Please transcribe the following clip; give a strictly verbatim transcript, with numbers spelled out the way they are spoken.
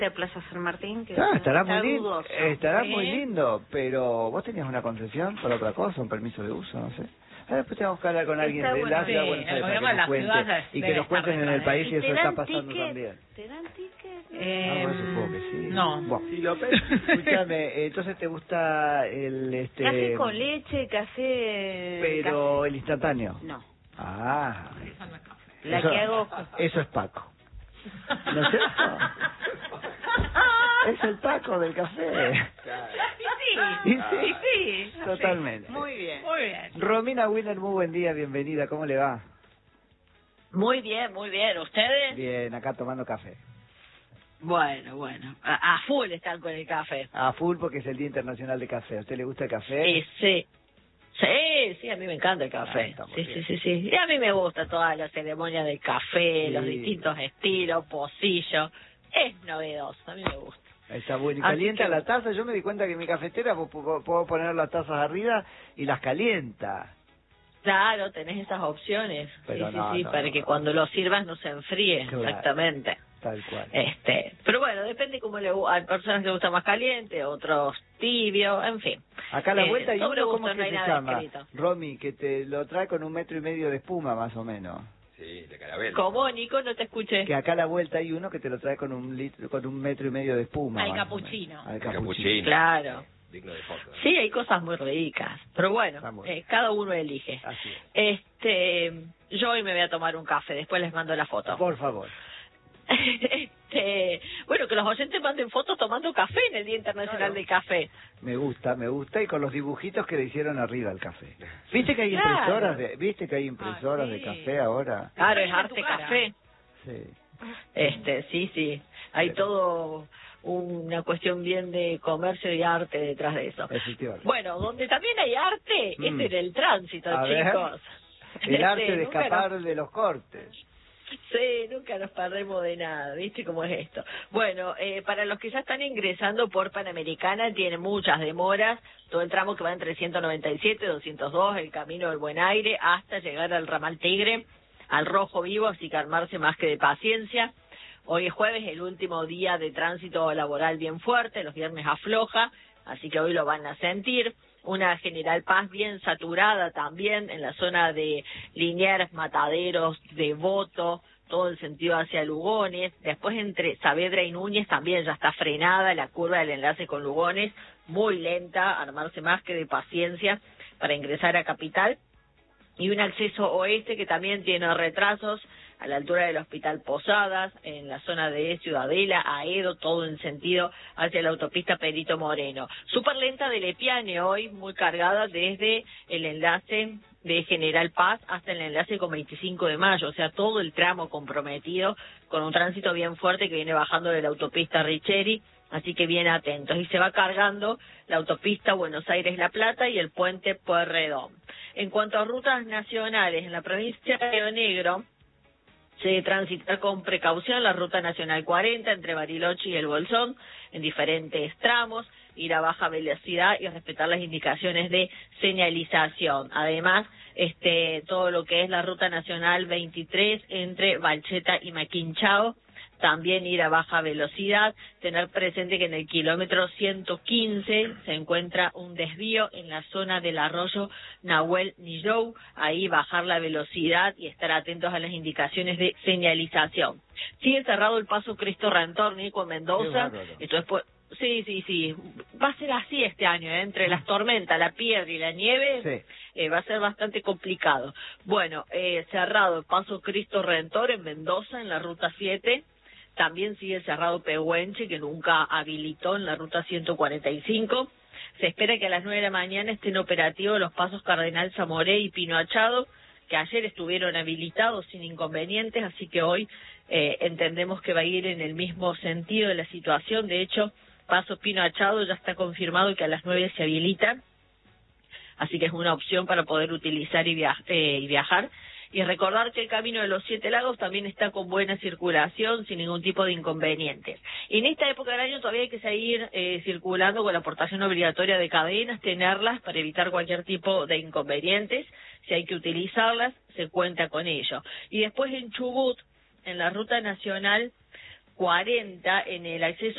de Plaza San Martín, que Ah, estará está muy lindo, dudoso. estará ¿Sí? muy lindo, pero vos tenías una concesión para otra cosa, un permiso de uso, no sé. Ahora después tenemos que hablar con alguien Está de bueno, la ciudad de sí, Buenos el Aires para gobierno que nos de la cuente ciudad y que debe nos estar cuenten en el retro, país ¿Y si eso te está dan pasando ticket? también. ¿Te dan ticket? Eh, Ah, bueno, supongo que sí. No. Bueno, Si lo ves. escúchame, entonces te gusta el este Café con leche, café... pero café. el instantáneo. No, Ah, Eso no es café. la eso, que hago... eso es Paco. ¿No es cierto? Es el Paco del café. Sí, Y sí, sí, sí. totalmente. Muy bien. Muy bien. Romina Wiener, muy buen día, bienvenida, ¿cómo le va? Muy bien, muy bien. ¿Ustedes? Bien, acá tomando café. Bueno, bueno. A, a full están con el café. A full porque es el Día Internacional de Café. ¿A usted le gusta el café? Sí, sí. Sí, sí, a mí me encanta el Ah, café. está muy Sí, bien. sí, sí, sí. Y a mí me gusta toda la ceremonia del café, Sí. los distintos estilos, pocillos. Es novedoso, a mí me gusta. Está bueno. ¿Y Así calienta que- la taza? Yo me di cuenta que en mi cafetera puedo, puedo- puedo poner las tazas arriba y las calienta. Claro, tenés esas opciones. Pero sí, no, sí, sí, no, para no, que no. cuando lo sirvas no se enfríe. Claro. Exactamente. Tal cual. Este, pero bueno, depende cómo le gu- hay personas que les gusta más caliente, otros tibio, en fin. Acá a la Eh, vuelta hay sobre uno, gusto ¿cómo es no que hay se nada llama? escrito. Romy, que te lo trae con un metro y medio de espuma, más o menos. Sí, de carabela. ¿Cómo, Nico? No te escuché. Que acá a la vuelta hay uno que te lo trae con un litro, con un metro y medio de espuma. Al más o capuchino. menos. Al El capuchino. capuchino. Claro. Digno de foto. Sí, hay cosas muy ricas, pero bueno, Está muy bien. eh, cada uno elige. Así es. Este, yo hoy me voy a tomar un café, después les mando la foto. Por favor. Este, bueno, que los oyentes manden fotos tomando café en el Día Internacional Claro. del Café. Me gusta, me gusta, y con los dibujitos que le hicieron arriba al café. ¿Viste que hay Claro. impresoras de, viste que hay impresoras Ah, de sí. café ahora? Claro, es Imagina arte tu cara. café. Sí. Este, sí, sí. Hay Sí. todo una cuestión bien de comercio y arte detrás de eso. Efectivamente. Bueno, donde también hay arte Mm. es en el tránsito, A ver. chicos. El arte Este, de nunca escapar nos- de los cortes. Sí, nunca nos perdemos de nada, ¿viste cómo es esto? Bueno, eh, para los que ya están ingresando por Panamericana, tiene muchas demoras, todo el tramo que va entre ciento noventa y siete, doscientos dos, el Camino del Buen Aire, hasta llegar al Ramal Tigre, al Rojo Vivo, así que armarse más que de paciencia. Hoy es jueves, el último día de tránsito laboral bien fuerte, los viernes afloja, así que hoy lo van a sentir. Una General Paz bien saturada también en la zona de Liniers, Mataderos, Devoto, todo el sentido hacia Lugones. Después entre Saavedra y Núñez también ya está frenada la curva del enlace con Lugones, muy lenta, armarse más que de paciencia para ingresar a Capital. Y un acceso oeste que también tiene retrasos a la altura del Hospital Posadas, en la zona de Ciudadela, Aedo, todo en sentido hacia la autopista Perito Moreno. Súper lenta de Lepiane hoy, muy cargada desde el enlace de General Paz hasta el enlace con veinticinco de mayo, o sea, todo el tramo comprometido con un tránsito bien fuerte que viene bajando de la autopista Richeri, así que bien atentos. Y se va cargando la autopista Buenos Aires-La Plata y el puente Pueyrredón. En cuanto a rutas nacionales, en la provincia de Río Negro, se debe transitar con precaución la ruta nacional cuarenta entre Bariloche y El Bolsón en diferentes tramos, ir a baja velocidad y respetar las indicaciones de señalización. Además, este todo lo que es la ruta nacional veintitrés entre Balcheta y Maquinchao, también ir a baja velocidad, tener presente que en el kilómetro ciento quince se encuentra un desvío en la zona del arroyo Nahuel Nillou, ahí bajar la velocidad y estar atentos a las indicaciones de señalización. Sigue cerrado el paso Cristo Redentor, Nico, en Qué Mendoza, bárbaro. esto después... Sí, sí, sí, va a ser así este año, ¿eh? Entre las tormentas, la piedra y la nieve, Sí. eh, va a ser bastante complicado. Bueno, eh, cerrado el paso Cristo Redentor en Mendoza, en la ruta siete, también sigue cerrado Pehuenche, que nunca habilitó en la ruta ciento cuarenta y cinco. Se espera que a las nueve de la mañana estén operativos los pasos Cardenal Zamoré y Pino Achado, que ayer estuvieron habilitados sin inconvenientes, así que hoy eh, entendemos que va a ir en el mismo sentido de la situación. De hecho, paso Pino Achado ya está confirmado que a las nueve se habilita, así que es una opción para poder utilizar y, via eh, y viajar. Y recordar que el Camino de los Siete Lagos también está con buena circulación, sin ningún tipo de inconvenientes. En esta época del año todavía hay que seguir eh, circulando con la aportación obligatoria de cadenas, tenerlas para evitar cualquier tipo de inconvenientes. Si hay que utilizarlas, se cuenta con ello. Y después en Chubut, en la ruta nacional cuarenta, en el acceso